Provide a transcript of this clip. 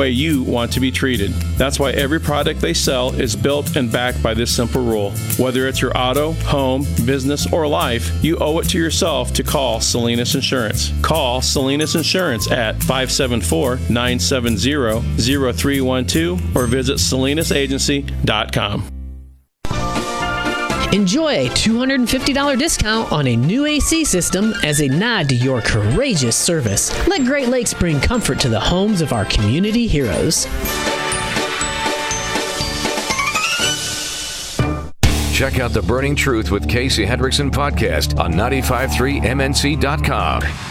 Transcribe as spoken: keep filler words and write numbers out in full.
way you want to be treated. That's why every product they sell is built and backed by this simple rule. Whether it's your auto, home, business, or life, you owe it to yourself to call Salinas Insurance. Call Salinas Insurance at five seven four, nine seven zero, zero three one two or visit salinas agency dot com. Enjoy a two hundred fifty dollars discount on a new A C system as a nod to your courageous service. Let Great Lakes bring comfort to the homes of our community heroes. Check out The Burning Truth with Casey Hendrickson podcast on nine five three M N C dot com.